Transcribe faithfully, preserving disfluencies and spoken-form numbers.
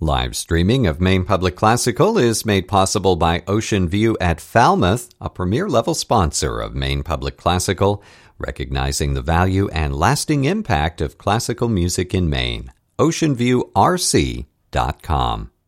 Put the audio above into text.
Live streaming of Maine Public Classical is made possible by Ocean View at Falmouth, a premier-level sponsor of Maine Public Classical, recognizing the value and lasting impact of classical music in Maine. ocean view r c dot com